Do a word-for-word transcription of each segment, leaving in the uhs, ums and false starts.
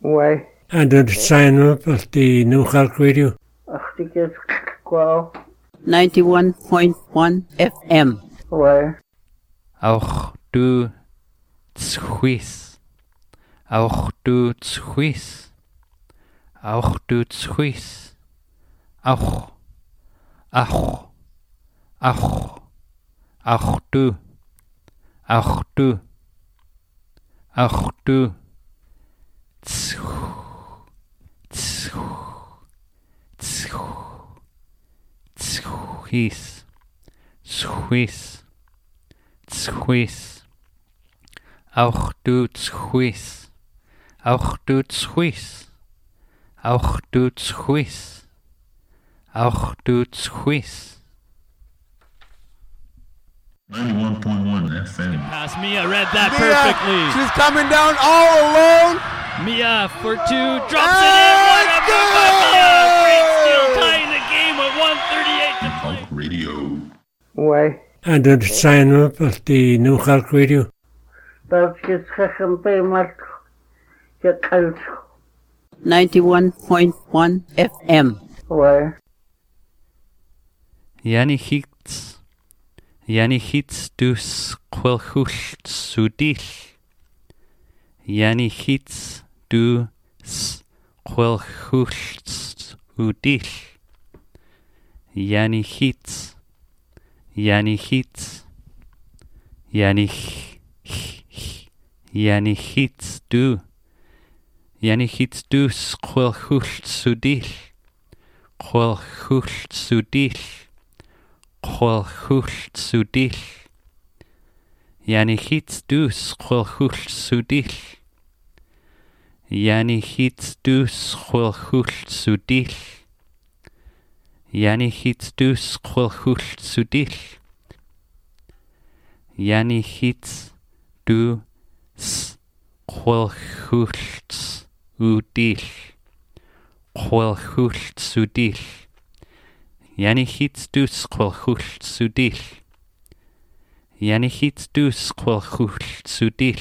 Why? And the sign up at the New York Radio. Ach, die geht wow. ninety-one point one F M. Why? Auch du Zhuis. Auch du Zhuis. Auch du Zhuis. Auch. Auch. Auch. Auch du. Auch du. Auch du. Zhu. Zhu. Zhu. Zhuis. Zhuis. Zhuis. Auch du Zhuis. Auch du Zhuis. Auch du Zhuis. Auch du Zhuis. ninety-one point one F M. Pass Mia, read that Mia, perfectly. she's coming down all alone. Mia for two, drops it in. What a move by Mia! Great steal, tying the game at one thirty-eight to play. Talk Radio. Why? And the sign up at the New York Radio. Dat je zeggen bij maar je kalt. ninety-one point one F M. Why? Yanni hits. Yanni hits dus kwelhult sudil. Yanni hits dus kwelhult sudil. Yanni hits. Yanni hits. Yanni Yanni hits du. Yanni hits dus kwelhult sudil. Kwelhult sudil. Kwelhult sudil. Yanni hits dus kwelhult sudil. Yanni hits dus kwelhult sudil. Yanni hits dus kwelhult sudil. Yanni hits du s kwelhult sudil. Kwelhult sudil. Yanni hits dus kwelhult sudil. Yanni hits dus kwelhult sudil.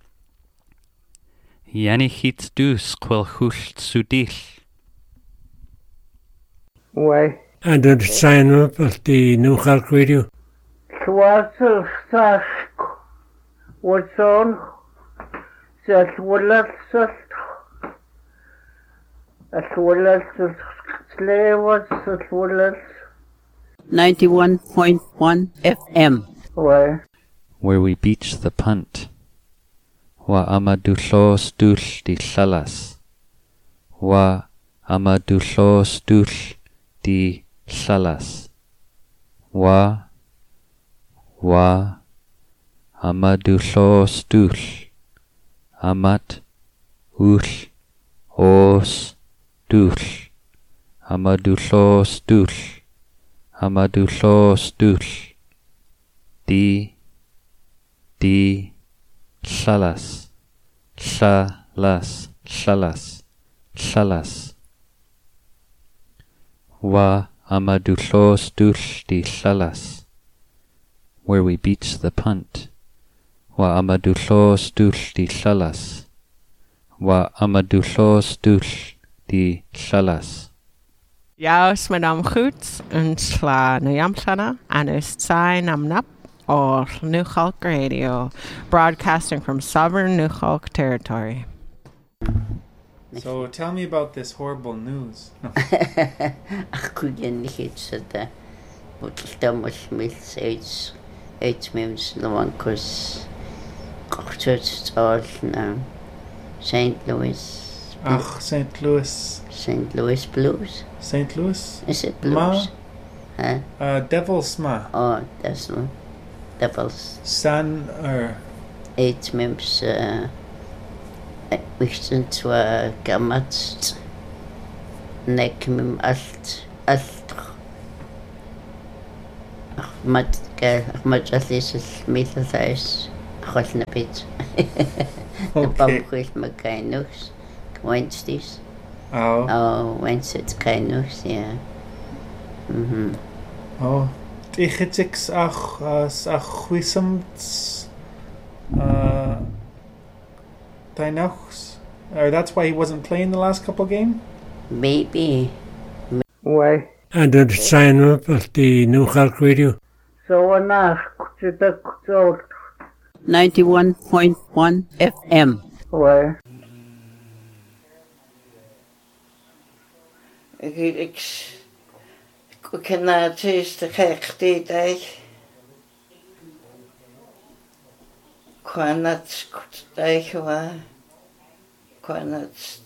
Yanni hits dus kwelhult sudil. Why? And the sign up at the New York Radio. Schwarzel Sask. What's on? Zet willet zet. Het willet zet. Slavers zet willet. ninety-one point one F M. Why? Where we beach the punt. Wa amadullos dul di llalas. Wa amadullos dul di llalas. Wa Wa amadullos dul. Amat ul os dul. Amadullos dul. Amadullos dul. Di Di Llalas. Llalas. Llalas. Llalas. Wa amadullos dul di llalas. Where we beach the punt. Wa amadullos dul di llalas. Wa amadullos dul di llalas. Jaus madam goed en sla na yamsana and is sign am nap or New York Radio, broadcasting from sovereign New York territory. So tell me about this horrible news. No. Ach, kujen niet zitten. Moet Thomas met iets, iets met de wankers. Church all now. Saint Louis. Ach, Saint Louis. Saint Louis Blues. Saint Louis? Is it blues? Ma? Huh? Uh, Devil's Ma. Oh, that's one. Devil's. San or... Eight members, uh... Wichtend wa gamat. Nek mim alt. Alt. Ach, mat, gal, ach, mat, alt is het middel thuis. Ach, na pit. De bambuis me kein nugs. Wednesdays. Oh. Oh, Wednesdays kein nugs, yeah. Mhm. Oh. Tichitix ach, as ach, wisamt. Uh... Deinochs. Or that's why he wasn't playing the last couple games? Maybe. Why? And the sign up at the New York Radio. So on ask to the court. ninety-one point one F M. Why? Ik kan naar het eerste gek dit eigenlijk. Kwam het goed tegen kwam het.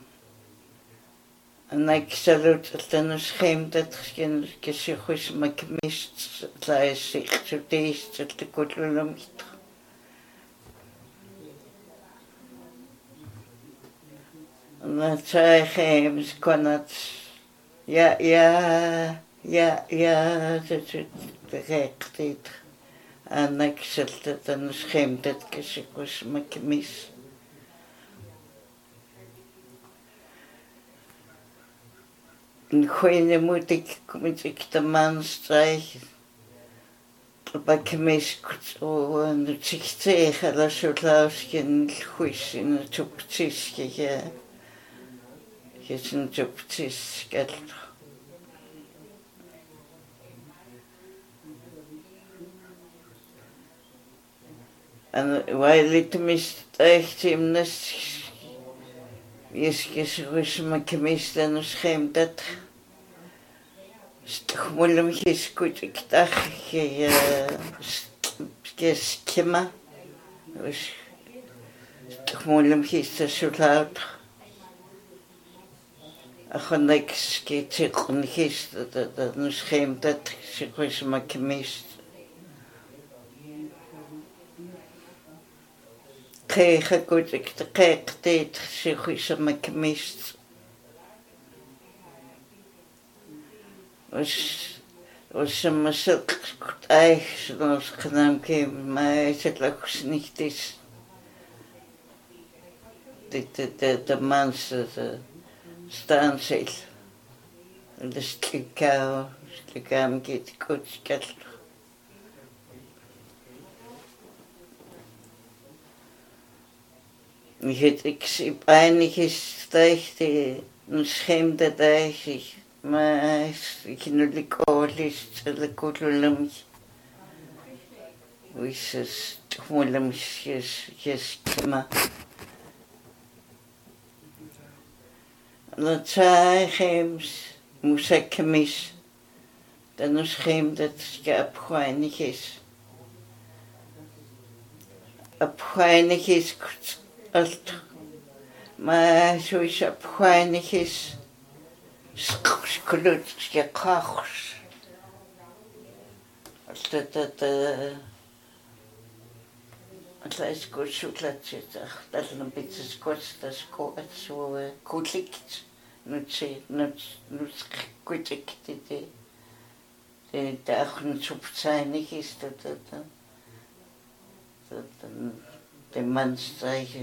En ik zal het dan scherm dat geen gezicht maar gemist zij zich zo deze te koelen met. En dan zei hij kwam het. Ja, ja, ja, ja, dat is het gek dit. En ik zat het dan scherm dat gezicht maar gemist. En goeie moet ik, moet ik de man strijken. Maar ik mis zo en het zich tegen dat zo lausje en goed in het optische ja. Je is een optische geld. En wij lieten mis echt in het is gezegd maar gemist en een scherm dat. Toch moeilijk is goed ik dacht je je schema. Dus toch moeilijk is dat zo laat. Ach en ik schiet zich en gisteren dat dat een scherm dat gezegd maar gemist. Kijk goed ik de kijk dit gezegd maar gemist. Was was een massaak eigen als gedaan kwam, maar het is ook niet is. De de de de mensen staan zich. De stikkou, stikkou gaat goed geld. Ik ik zie weinig is tegen een scherm dat eigenlijk. Maar ik nu de koolist, de koolum. Hoe is het? Koolum is is kema. Dat zei gems, moest ik mis. Dan een scherm dat je opgeweinig is. Opgeweinig is als maar zo is opgeweinig is. Sklutsje kachs. Als dat dat het is goed zo dat zit dat een beetje kort dat is zo koelikt. Niet zo niet niet goed ik dit de dag niet zo zijnig is dat dat dat de man strijken.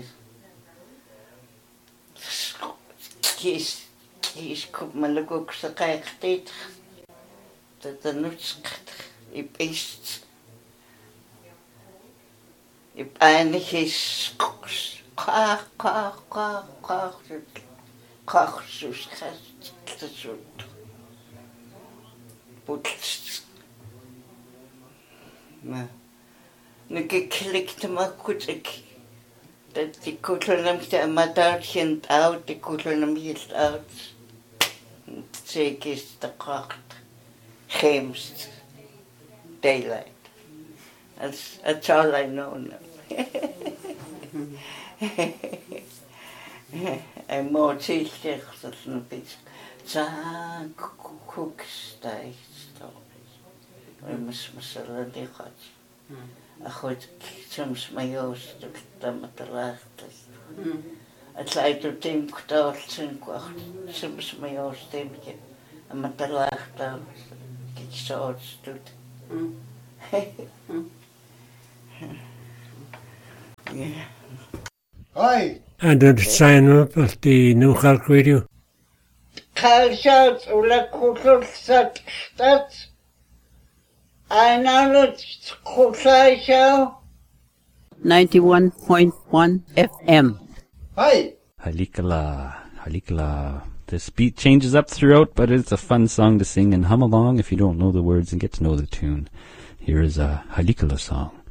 Kies Kies komt maar ook zo kijk dit dat de nuts ik is ik eindig is kach kach kach kach kach zo schat dat zo putst maar nu geklikt maar goed ik dat die koetelum de madartje oud die koetelum hier oud zeker is de kracht geemst daylight that's that's all I know now. En moet zich zeggen dat een beetje zaak koekstijgt we moeten mezelf niet gaan. Goed, soms mijn joost dat met de laagte. Het leidt door team kutaal zijn kwacht. Soms mijn joost teamje en met de laagte kijk zo het doet. Ja. Hi. And the sign up at the New York Radio. Kalsat ula kutul stat. Einalut kutsaiso. ninety-one point one F M. Hi. Halikala, Halikala. This beat changes up throughout, but it's a fun song to sing and hum along if you don't know the words and get to know the tune. Here is a Halikala song.